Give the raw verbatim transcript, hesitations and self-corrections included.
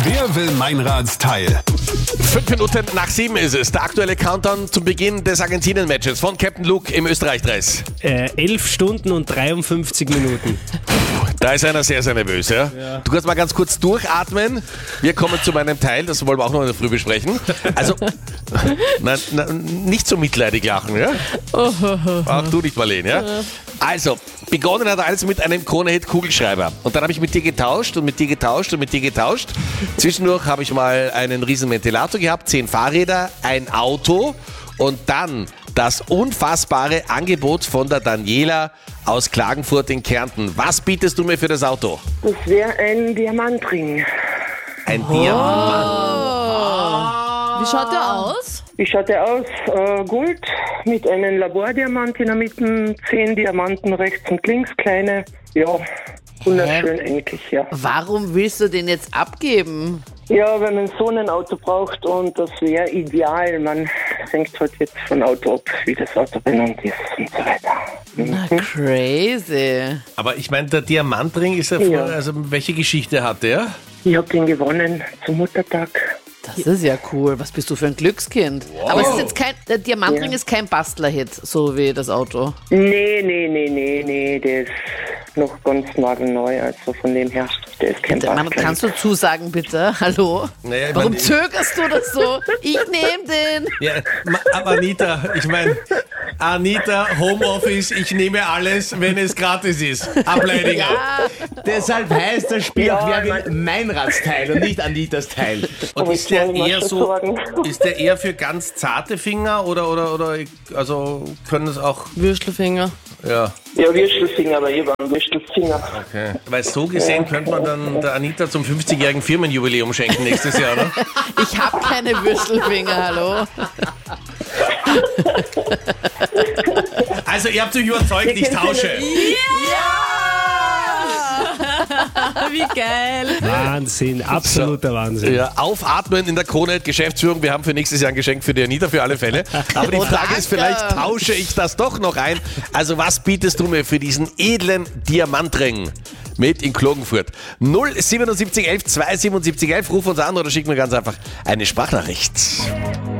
Wer will Meinrads Teil? Fünf Minuten nach sieben ist es. Der aktuelle Countdown zum Beginn des Argentinien-Matches von Captain Luke im Österreich-Dress. Äh, elf Stunden und dreiundfünfzig Minuten. Da ist einer sehr, sehr nervös, ja? Ja. Du kannst mal ganz kurz durchatmen. Wir kommen zu meinem Teil, das wollen wir auch noch in der Früh besprechen. Also, na, na, nicht so mitleidig lachen, ja? Auch du nicht, Marlene, ja? Also, begonnen hat alles mit einem Krone-Hit-Kugelschreiber. Und dann habe ich mit dir getauscht und mit dir getauscht und mit dir getauscht. Zwischendurch habe ich mal einen riesen Ventilator gehabt, zehn Fahrräder, ein Auto und dann das unfassbare Angebot von der Daniela aus Klagenfurt in Kärnten. Was bietest du mir für das Auto? Das wäre ein Diamantring. Ein Diamant. Wie schaut der aus? Wie schaut der aus? Äh, Gold mit einem Labordiamant in der Mitte, zehn Diamanten rechts und links, kleine. Ja, wunderschön eigentlich, ja. Warum willst du den jetzt abgeben? Ja, wenn man so ein Auto braucht und das wäre ideal. Man hängt halt jetzt von Auto ab, wie das Auto benannt ist und so weiter. Na, crazy. Aber ich meine, der Diamantring ist ja, Ja. Voll, also welche Geschichte hat der? Ich habe den gewonnen zum Muttertag. Das ist ja cool. Was bist du für ein Glückskind? Aber es ist jetzt kein, der Diamantring Ja. ist kein Bastler-Hit, so wie das Auto. Nee, nee, nee, nee, nee, der ist noch ganz nagelneu, also von dem her, der ist kein Man, Bastler. kannst du zusagen, bitte? Hallo? Naja, ich Warum mein, zögerst du das so? Ich nehme den. Ja, ma- aber Anita, ich meine, Anita, Homeoffice, ich nehme alles, wenn es gratis ist. Ableidinger. Deshalb heißt das Spiel Ja, auch mein- Wer will Meinrads Teil und nicht Anitas Teil. Und Aber ist ich der soll mal eher schon so, sagen. ist der eher für ganz zarte Finger oder, oder, oder, also können es auch, Würstelfinger. ja, Ja, Würstelfinger, aber ich war ein Würstelfinger. okay. Weil so gesehen könnte man dann der Anita zum fünfzigjährigen Firmenjubiläum schenken nächstes Jahr, oder? Ich habe keine Würstelfinger, hallo? Also ihr habt mich überzeugt, ich tausche. Wie geil. Wahnsinn, absoluter Wahnsinn. Ja, aufatmen in der Krone Geschäftsführung. Wir haben für nächstes Jahr ein Geschenk für die Anita für alle Fälle. Aber die Oh, Frage ist, danke. vielleicht tausche ich das doch noch ein. Also was bietest du mir für diesen edlen Diamantring mit in Klagenfurt? null siebenundsiebzig elf zwei siebenundsiebzig elf, ruf uns an oder schick mir ganz einfach eine Sprachnachricht.